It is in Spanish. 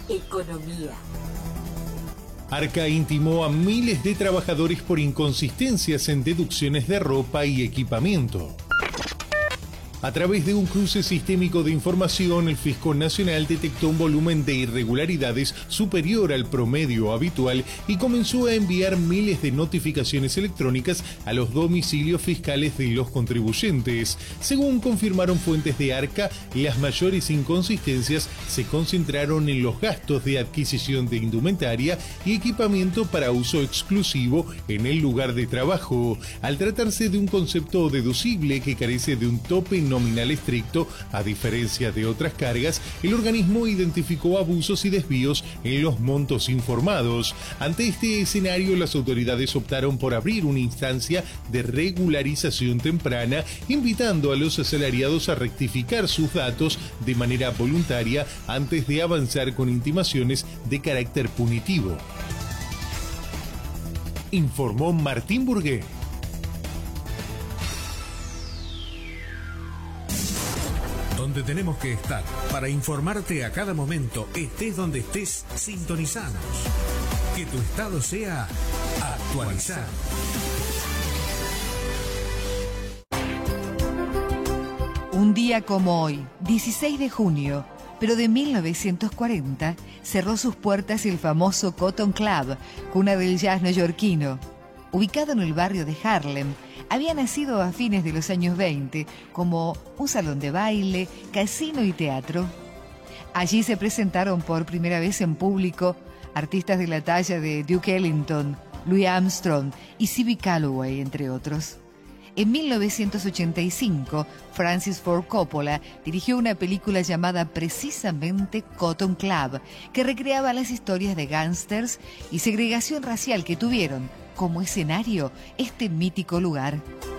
economía. Arca intimó a miles de trabajadores por inconsistencias en deducciones de ropa y equipamiento. A través de un cruce sistémico de información, el Fisco Nacional detectó un volumen de irregularidades superior al promedio habitual y comenzó a enviar miles de notificaciones electrónicas a los domicilios fiscales de los contribuyentes. Según confirmaron fuentes de Arca, las mayores inconsistencias se concentraron en los gastos de adquisición de indumentaria y equipamiento para uso exclusivo en el lugar de trabajo. Al tratarse de un concepto deducible que carece de un tope nominal estricto, a diferencia de otras cargas, el organismo identificó abusos y desvíos en los montos informados. Ante este escenario, las autoridades optaron por abrir una instancia de regularización temprana, invitando a los asalariados a rectificar sus datos de manera voluntaria antes de avanzar con intimaciones de carácter punitivo. Informó Martín Burgué. Donde tenemos que estar para informarte a cada momento, estés donde estés, sintonizanos. Que tu estado sea actualizado. Un día como hoy, 16 de junio, pero de 1940, cerró sus puertas el famoso Cotton Club, cuna del jazz neoyorquino. Ubicado en el barrio de Harlem, había nacido a fines de los años 20 como un salón de baile, casino y teatro. Allí se presentaron por primera vez en público artistas de la talla de Duke Ellington, Louis Armstrong y C.B. Calloway, entre otros. En 1985, Francis Ford Coppola dirigió una película llamada precisamente Cotton Club, que recreaba las historias de gángsters y segregación racial que tuvieron como escenario este mítico lugar.